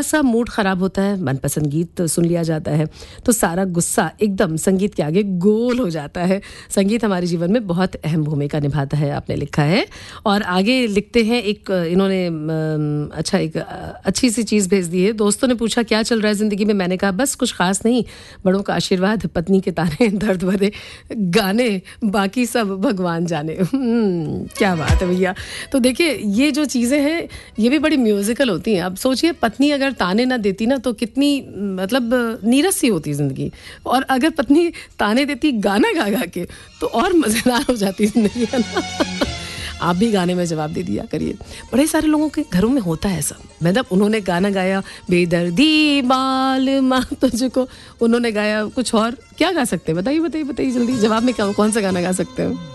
सा मूड ख़राब होता है, मनपसंद गीत सुन लिया जाता है तो सारा गुस्सा एकदम संगीत के आगे गोल हो जाता है। संगीत हमारे जीवन में बहुत अहम भूमिका निभाता है, आपने लिखा है। और आगे लिखते हैं, एक इन्होंने एक अच्छी सी चीज़ भेज दी है। दोस्तों ने पूछा क्या चल रहा है ज़िंदगी में, मैंने कहा बस कुछ ख़ास नहीं, बड़ों का आशीर्वाद, पत्नी के ताने, दर्द भरे गाने, बाकी सब भगवान जाने। क्या बात है भैया। तो देखिए ये जो चीज़ें हैं ये भी बड़ी म्यूज़िकल होती हैं। अब सोचिए पत्नी अगर ताने ना देती ना तो कितनी मतलब नीरस सी होती ज़िंदगी, और अगर पत्नी ताने देती गाना गा गा के तो और मज़ेदार हो जाती ज़िंदगी, है ना। आप भी गाने में जवाब दे दिया करिए। बड़े सारे लोगों के घरों में होता है ऐसा। मतलब उन्होंने गाना गाया बेदर्दी बाल माँ तुझको, उन्होंने गाया कुछ और, क्या गा सकते हैं बताइए बताइए बताइए जल्दी, जवाब में क्या, कौन सा गाना गा सकते हैं?